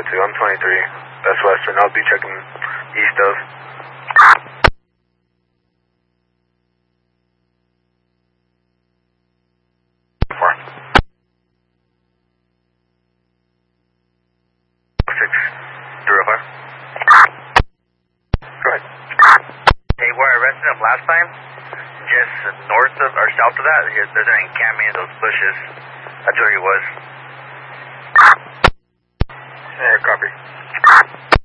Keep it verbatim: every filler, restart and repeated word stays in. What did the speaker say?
two. I'm twenty-three. That's Western. I'll be checking east of. Four. Six. Zero five. Go ahead. Hey, where I arrested him last time, just north of or south of that, there's an encampment in those bushes. That's where he was. Yeah, copy.